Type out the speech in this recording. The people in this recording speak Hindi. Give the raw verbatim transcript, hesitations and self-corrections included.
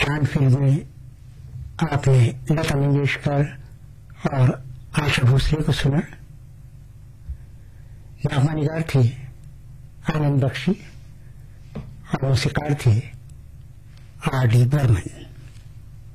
शान फिल्म में आपने लता मंगेशकर और आशा भोसले को सुना। नामानिगार थे आनंद बख्शी और मौसीकार थे आर डी बर्मन।